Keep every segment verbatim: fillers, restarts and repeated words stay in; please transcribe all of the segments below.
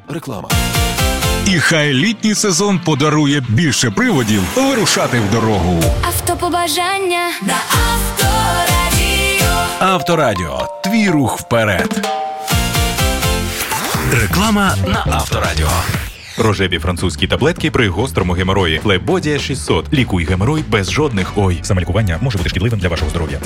Реклама. І хай літній сезон подарує більше приводів вирушати в дорогу. Автопобажання на Авторадіо. Авторадіо. Твій рух вперед. Реклама на Авторадіо. Рожеві французькі таблетки при гострому геморої. Флебодія шістсот. Лікуй геморой без жодних ой. Самолікування може бути шкідливим для вашого здоров'я.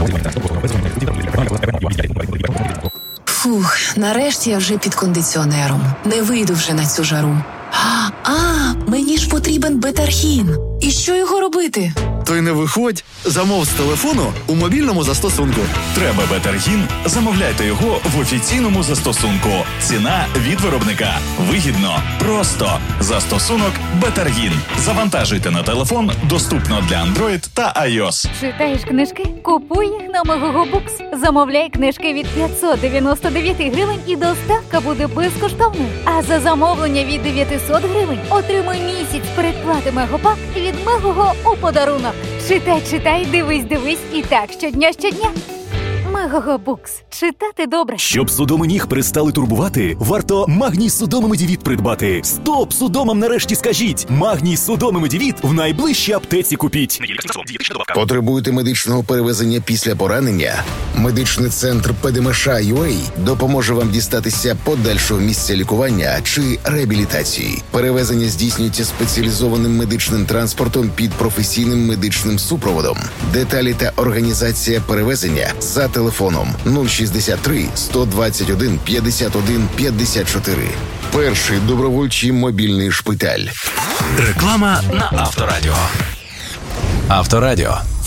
Фух, нарешті я вже під кондиціонером. Не вийду вже на цю жару. А, а, мені ж потрібен бетаргін. І що його робити? То й не виходь. Замов з телефону у мобільному застосунку. Треба бетаргін? Замовляйте його в офіційному застосунку. Ціна від виробника. Вигідно. Просто. Застосунок Бетаргін. Завантажуйте на телефон. Доступно для Android та iOS. Читаєш книжки? Купуй їх на Megogo Books. Замовляй книжки від п'ятсот дев'яносто дев'ять гривень і доставка буде безкоштовною. А за замовлення від дев'ятсот гривень отримуй місяць передплати Мегопак від Megogo у подарунок. Читай, читай, дивись, дивись і так щодня, щодня. Megogo Books. Читати добре. Щоб судоми ніг перестали турбувати, варто Магній Судоми Медівіт придбати. Стоп! Судомам нарешті скажіть! Магній Судоми Медівіт в найближчій аптеці купіть. Потребуєте медичного перевезення після поранення? Медичний центр ПДМШ.ЮА допоможе вам дістатися подальшого місця лікування чи реабілітації. Перевезення здійснюється спеціалізованим медичним транспортом під професійним медичним супроводом. Деталі та організація перевезення за телефоном нуль шістдесят три сто двадцять один п'ятдесят один п'ятдесят чотири. Перший добровольчий мобільний шпиталь. Реклама на Авторадіо. Авторадіо.